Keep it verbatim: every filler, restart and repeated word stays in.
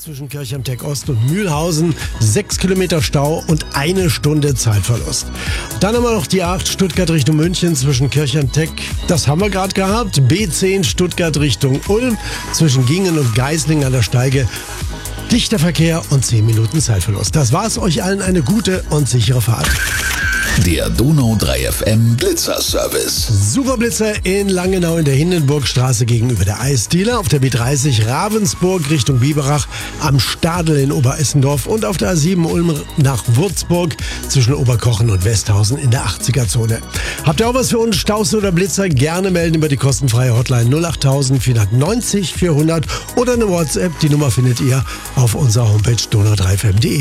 zwischen Kirchheim-Tech Ost und Mühlhausen, sechs Kilometer Stau und eine Stunde Zeitverlust. Dann haben wir noch die acht Stuttgart Richtung München zwischen Kirchheim-Tech, das haben wir gerade gehabt, B zehn Stuttgart Richtung Ulm zwischen Gingen und Geislingen an der Steige. Dichter Verkehr und zehn Minuten Zeitverlust. Das war's, euch allen eine gute und sichere Fahrt. Der Donau drei F M Blitzer-Service. Superblitzer in Langenau in der Hindenburgstraße gegenüber der Eisdiele, auf der B dreißig Ravensburg Richtung Biberach, am Stadel in Oberessendorf und auf der A sieben Ulm nach Würzburg zwischen Oberkochen und Westhausen in der achtziger-Zone. Habt ihr auch was für uns, Staus oder Blitzer? Gerne melden über die kostenfreie Hotline null acht vier neun null vierhundert oder eine WhatsApp. Die Nummer findet ihr auf unserer Homepage donau drei f m punkt de.